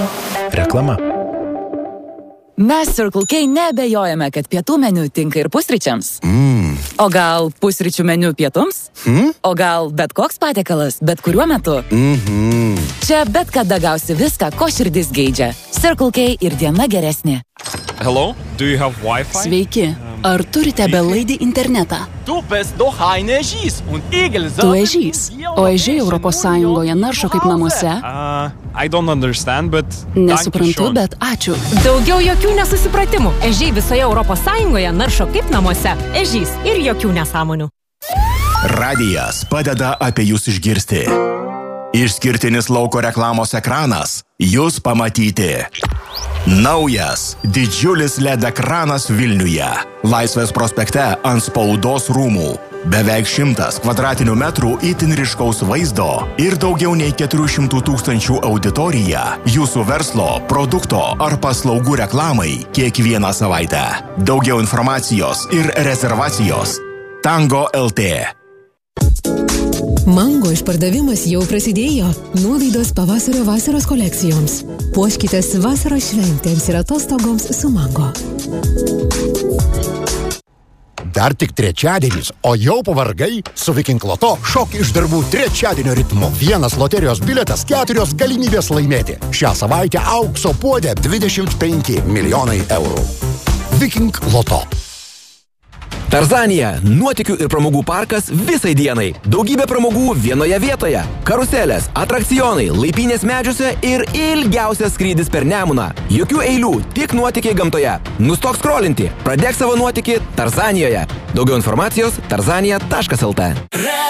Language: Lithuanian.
Reklama. Mes Circle K neabejojame, kad pietų meniu tinka ir pusryčiams. O gal pusryčių meniu pietums? O gal bet koks patiekalas, bet kuriuo metu? Čia bet kada gausi viską, ko širdis geidžia. Circle K ir diena geresnė. Hello, do you have Wi-Fi? Sveiki, ar turite belaidį internetą? Tu ežys, o ežiai Europos Sąjungoje naršo kaip namuose? I don't understand, but... Nesuprantu, bet ačiū. Daugiau jokių nesusipratimų. Ežiai visoje Europos Sąjungoje naršo kaip namuose. Ežys ir jokių nesąmonių. Radijas padeda apie jūs išgirsti. Išskirtinis lauko reklamos ekranas jūs pamatyti. Naujas, didžiulis LED ekranas Vilniuje. Laisvės prospekte ant Spaudos rūmų. Beveik 100 kvadratinių metrų itin ryškaus vaizdo ir daugiau nei 400 000 auditorija jūsų verslo, produkto ar paslaugų reklamai kiekvieną savaitę. Daugiau informacijos ir rezervacijos. Tango LT. Mango išpardavimas jau prasidėjo. Nuolaidos pavasario vasaros kolekcijoms. Puoškitės vasaros šventėms ir atostogoms su Mango. Dar tik trečiadienis, o jau pavargai? Su Viking Loto šok iš darbų trečiadienio ritmu. Vienas loterijos bilietas, 4 galimybės laimėti. Šią savaitę aukso puodė 25 milijonai eurų. Viking Loto. Tarzanija – nuotykių ir pramogų parkas visai dienai. Daugybė pramogų vienoje vietoje. Karuselės, atrakcionai, laipynės medžiuose ir ilgiausias skrydis per Nemuną. Jokių eilių, tik nuotykiai gamtoje. Nustok skrolinti, pradėk savo nuotykį Tarzanijoje. Daugiau informacijos tarzanija.lt.